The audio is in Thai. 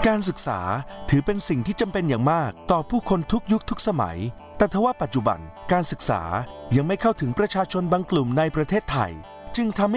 การศึกษาถือเป็นสิ่งที่จำเป็นอย่างมากต่อผู้คนทุกยุคทุกสมัยแต่ทว่าปัจจุบันการศึกษายังไม่เข้าถึงประชาชนบางกลุ่มในประเทศไทยจึงทำให้